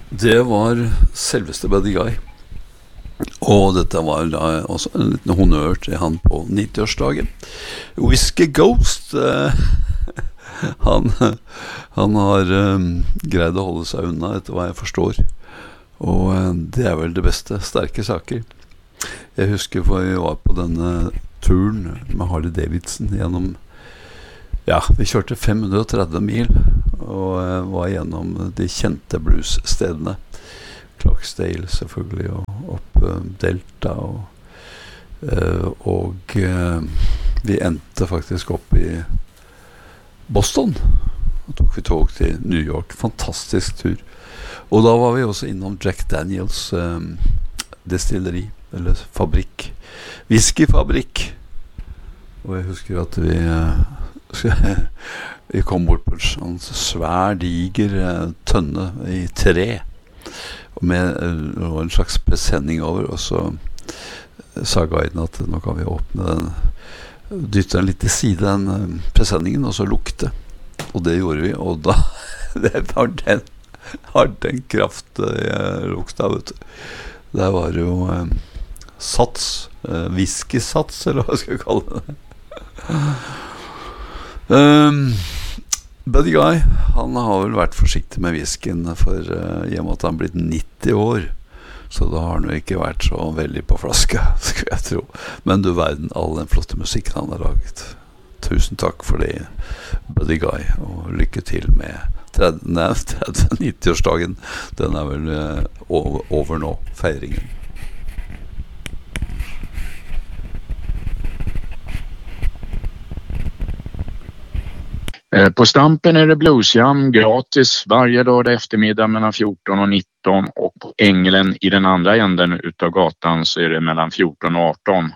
Det var selveste Buddy Guy. Og dette var da også en liten honnør til han på 90-årsdagen. Whiskey Ghost, han har greid å holde seg unna etter hva jeg forstår. Og det er vel det beste, sterke saker. Jeg husker for vi var på denne turen med Harley Davidson gjennom, ja, vi kjørte 530 mil og var gjennom de kjente bluesstedene. Clarksdale selvfølgelig, og opp Delta, og vi endte faktisk opp i Boston. Da tok vi tog til New York, fantastisk tur. Og da var vi også innom Jack Daniels destilleri, eller fabrikk, whiskyfabrikk. Og jeg husker at vi kom bort på en sånn svær, diger tønne i tre, og med en slags presenning over, og så sa guiden at nå kan vi åpne den, dytte den litt til side, den presenningen, og så lukte. Og det gjorde vi, og da det var den kraft jeg lukta, vet du. Der var det jo sats, whiskysats, eller hva skal jeg kalle det. Buddy Guy, han har vel vært forsiktig med whiskyen for i og med at han blitt 90 år, så da har han jo ikke vært så veldig på flaske, skulle jeg tro. Men du verden, all den flotte musikken han har laget. Tusen takk for det, Buddy Guy, og lykke til med 90-årsdagen. Den er vel over nå, feiringen. På Stampen är det bluesjam gratis varje dag eftermiddag mellan 14 och 19, och på Änglen i den andra änden utav gatan så är det mellan 14 och 18.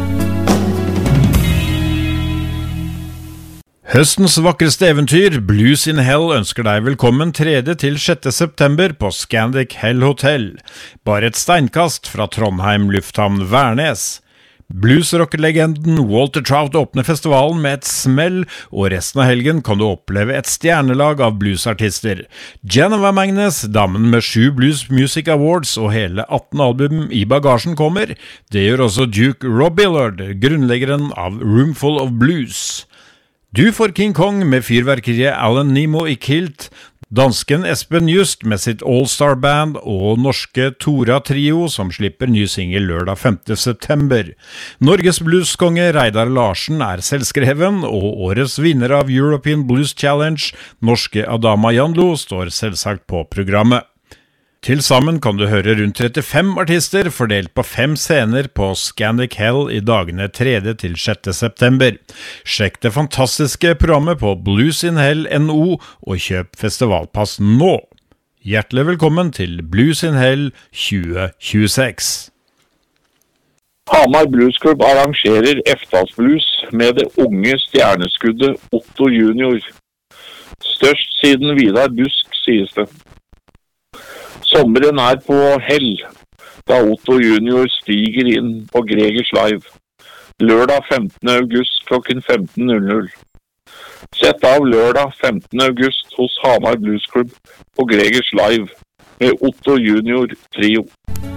Høstens vakreste eventyr, Blues in Hell, ønsker deg velkommen 3. til 6. september på Scandic Hell Hotel. Bare et steinkast fra Trondheim lufthavn Værnes. Bluesrock-legenden Walter Trout åpner festivalen med et smell, og resten av helgen kan du oppleve et stjernelag av bluesartister. Genova Magnus, damen med 7 Blues Music Awards og hele 18 album i bagasjen kommer. Det gjør også Duke Robillard, grunnleggeren av Roomful of Blues. Du får King Kong med fyrverkeriet Alan Nemo i kilt, dansken Espen Just med sitt All-Star Band og norske Tora Trio som slipper ny single lørdag 5. september. Norges blueskonge Reidar Larsen er selvskreven, og årets vinner av European Blues Challenge, norske Adama Janlo, står selvsagt på programmet. Til sammen kan du høre rundt 35 artister fordelt på 5 scener på Scandic Hell i dagene 3. til 6. september. Sjekk det fantastiske programmet på bluesinhell.no og kjøp festivalpass nå. Hjertelig velkommen til Blues in Hell 2026. Hamar Bluesklubb arrangerer Eftalsblues med det unge stjerneskuddet Otto Junior. Størst siden Vidar Busk, sies det. Sommeren er på hell, da Otto Junior stiger inn på Gregers Live. Lørdag 15. august klokken 15.00. Sett av lørdag 15. august hos Hamar Bluesklubb på Gregers Live med Otto Junior Trio.